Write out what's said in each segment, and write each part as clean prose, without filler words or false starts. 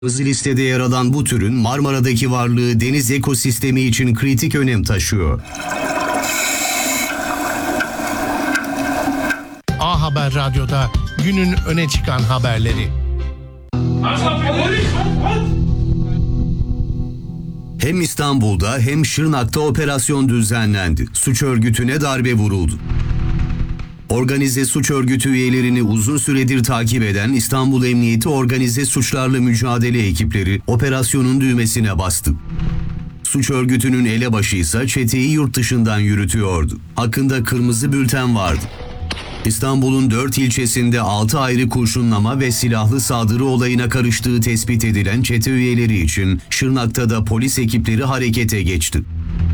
Kırmızı listede yer alan bu türün Marmara'daki varlığı deniz ekosistemi için kritik önem taşıyor. A Haber Radyo'da günün öne çıkan haberleri. Hem İstanbul'da hem Şırnak'ta operasyon düzenlendi. Suç örgütüne darbe vuruldu. Organize suç örgütü üyelerini uzun süredir takip eden İstanbul Emniyeti Organize Suçlarla Mücadele ekipleri operasyonun düğmesine bastı. Suç örgütünün elebaşı ise çeteyi yurt dışından yürütüyordu. Hakkında kırmızı bülten vardı. İstanbul'un 4 ilçesinde 6 ayrı kurşunlama ve silahlı saldırı olayına karıştığı tespit edilen çete üyeleri için Şırnak'ta da polis ekipleri harekete geçti.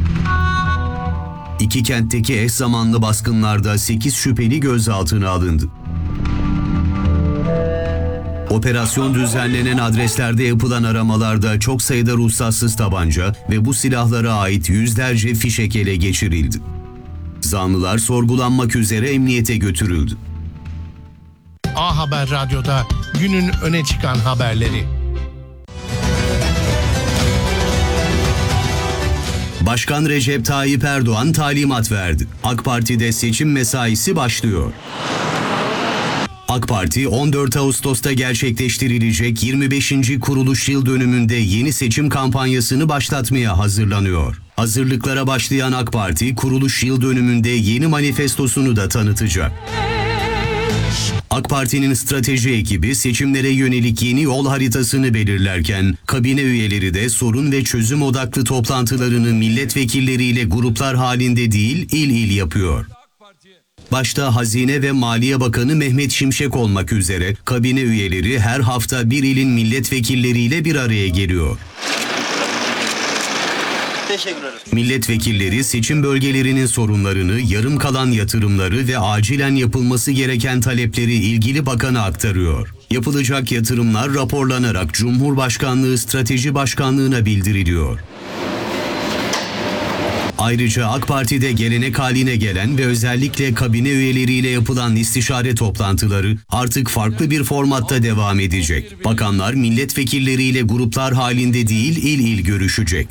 İki kentteki eş zamanlı baskınlarda 8 şüpheli gözaltına alındı. Operasyon düzenlenen adreslerde yapılan aramalarda çok sayıda ruhsatsız tabanca ve bu silahlara ait yüzlerce fişek ele geçirildi. Zanlılar sorgulanmak üzere emniyete götürüldü. A Haber Radyo'da günün öne çıkan haberleri. Başkan Recep Tayyip Erdoğan talimat verdi. AK Parti'de seçim mesaisi başlıyor. AK Parti 14 Ağustos'ta gerçekleştirilecek 25. kuruluş yıl dönümünde yeni seçim kampanyasını başlatmaya hazırlanıyor. Hazırlıklara başlayan AK Parti kuruluş yıl dönümünde yeni manifestosunu da tanıtacak. AK Parti'nin strateji ekibi seçimlere yönelik yeni yol haritasını belirlerken kabine üyeleri de sorun ve çözüm odaklı toplantılarını milletvekilleriyle gruplar halinde değil il il yapıyor. Başta Hazine ve Maliye Bakanı Mehmet Şimşek olmak üzere kabine üyeleri her hafta bir ilin milletvekilleriyle bir araya geliyor. Milletvekilleri seçim bölgelerinin sorunlarını, yarım kalan yatırımları ve acilen yapılması gereken talepleri ilgili bakana aktarıyor. Yapılacak yatırımlar raporlanarak Cumhurbaşkanlığı Strateji Başkanlığı'na bildiriliyor. Ayrıca AK Parti'de gelenek haline gelen ve özellikle kabine üyeleriyle yapılan istişare toplantıları artık farklı bir formatta devam edecek. Bakanlar milletvekilleriyle gruplar halinde değil il il görüşecek.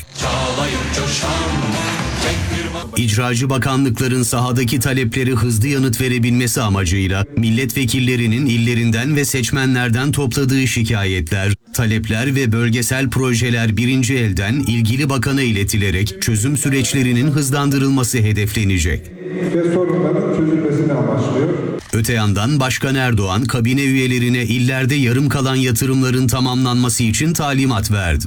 İcracı bakanlıkların sahadaki talepleri hızlı yanıt verebilmesi amacıyla milletvekillerinin illerinden ve seçmenlerden topladığı şikayetler, talepler ve bölgesel projeler birinci elden ilgili bakana iletilerek çözüm süreçlerinin hızlandırılması hedeflenecek. Ve sorunların çözülmesini amaçlıyor. Öte yandan Başkan Erdoğan kabine üyelerine illerde yarım kalan yatırımların tamamlanması için talimat verdi.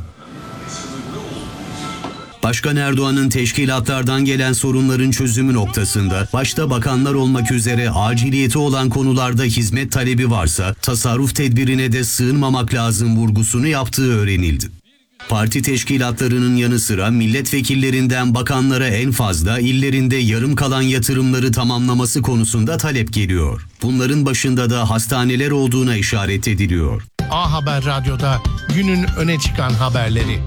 Başkan Erdoğan'ın teşkilatlardan gelen sorunların çözümü noktasında başta bakanlar olmak üzere aciliyeti olan konularda hizmet talebi varsa tasarruf tedbirine de sığınmamak lazım vurgusunu yaptığı öğrenildi. Parti teşkilatlarının yanı sıra milletvekillerinden bakanlara en fazla illerinde yarım kalan yatırımları tamamlaması konusunda talep geliyor. Bunların başında da hastaneler olduğuna işaret ediliyor. A Haber Radyo'da günün öne çıkan haberleri.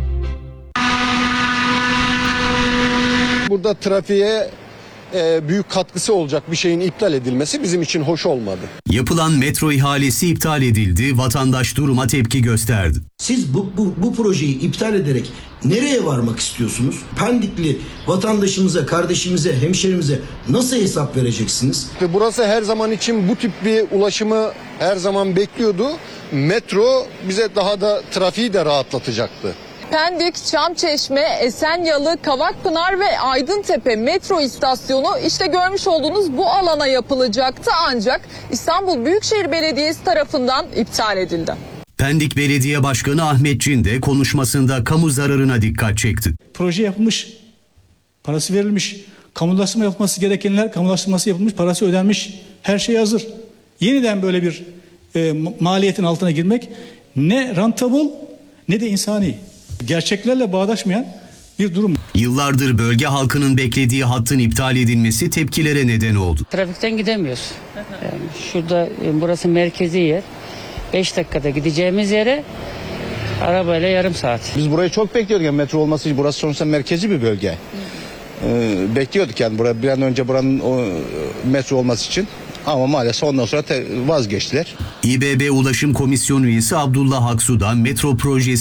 Burada trafiğe büyük katkısı olacak bir şeyin iptal edilmesi bizim için hoş olmadı. Yapılan metro ihalesi iptal edildi, vatandaş duruma tepki gösterdi. Siz bu projeyi iptal ederek nereye varmak istiyorsunuz? Pendikli vatandaşımıza, kardeşimize, hemşerimize nasıl hesap vereceksiniz? Ve burası her zaman için bu tip bir ulaşımı her zaman bekliyordu. Metro bize daha da trafiği de rahatlatacaktı. Pendik, Çamçeşme, Esenyalı, Kavakpınar ve Aydıntepe metro istasyonu işte görmüş olduğunuz bu alana yapılacaktı ancak İstanbul Büyükşehir Belediyesi tarafından iptal edildi. Pendik Belediye Başkanı Ahmet Cin de konuşmasında kamu zararına dikkat çekti. Proje yapılmış, parası verilmiş, kamulaştırma yapılması gerekenler kamulaştırması yapılmış, parası ödenmiş, her şey hazır. Yeniden böyle bir maliyetin altına girmek ne rentable ne de insani. Gerçeklerle bağdaşmayan bir durum. Yıllardır bölge halkının beklediği hattın iptal edilmesi tepkilere neden oldu. Trafikten gidemiyoruz. Yani şurada burası merkezi yer. 5 dakikada gideceğimiz yere arabayla yarım saat. Biz burayı çok bekliyorduk yani metro olması için. Burası sonuçta merkezi bir bölge. Bekliyorduk yani bir an önce buranın metro olması için. Ama maalesef ondan sonra vazgeçtiler. İBB Ulaşım Komisyon Üyesi Abdullah Aksu da metro projesi